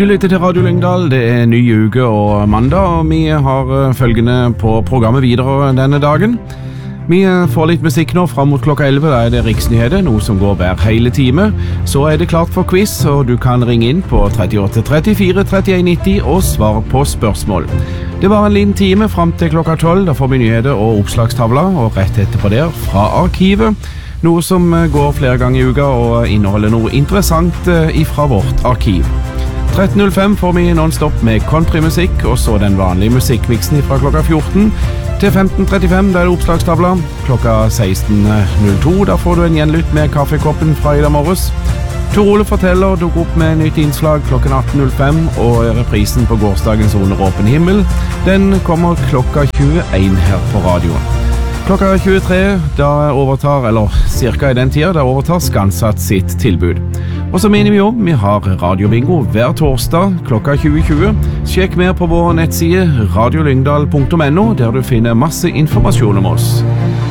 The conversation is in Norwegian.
Du lytter til Radio Lyngdal, det ny uke og mandag, og vi har følgende på programmet videre denne dagen. Vi får litt musikk nå frem mot klokka 11, da det Riksnyheter, noe som går hver hele time. Så det klart for quiz, og du kan ringe inn på 38 34 31 90 og svare på spørsmål. Det var en liten time frem til klokka 12, da får vi nyheter og oppslagstavla, og rett etterpå der fra arkivet. Noe som går flere ganger i uka og inneholder noe interessant ifra vårt arkiv. 13.05 får vi non-stop med countrymusikk, og så den vanlige musikkmiksen fra klokka 14 til 15.35, da det oppslagstavla. Klokka 16.02, da får du en gjenlytt med kaffekoppen fra i dag morges. Tor Ole forteller dukker opp med nytt innslag klokken 18.05, og reprisen på gårsdagens Under åpen himmel, den kommer klokka 21 her på radioen. Klokka 23, da overtar, eller cirka i den tida, da overtar Skansatt sitt tilbud. Og så minner vi om, vi har radiobingo hver torsdag klokka 20.20. Sjekk mer på vår nettside radiolyngdal.no, der du finner masse informasjon om oss.